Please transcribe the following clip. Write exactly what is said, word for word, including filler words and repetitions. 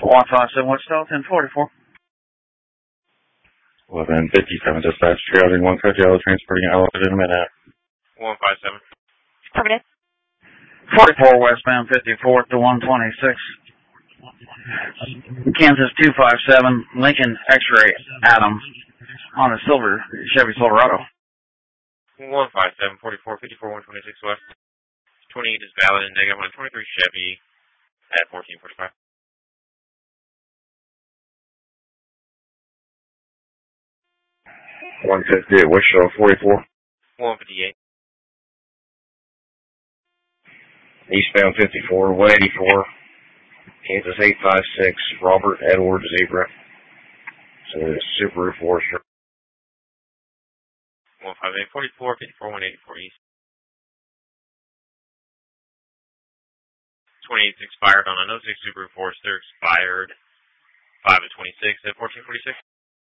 one five seven Wichita, ten forty-four. eleven fifty-seven dispatch, triaging one cut yellow, transporting elevated in a minute. one five seven. Affirmative. forty-four westbound fifty-fourth to one twenty-six. Kansas two five seven, Lincoln X-ray Adams on a silver Chevy Silverado. one five seven, forty-four fifty-four, one twenty-six west. twenty-eight is valid and negative one twenty-three Chevy at fourteen forty-five. one fifty-eight Wichita, forty-four. one fifty-eight. Eastbound fifty-four, one eighty-four. Kansas eight five six, Robert Edwards Zebra. So it's Subaru Forester. one five eight, forty-four fifty-four, one eighty-four east. twenty-eight's expired on an oh six Subaru Forester, expired five of twenty-six at fourteen forty-six.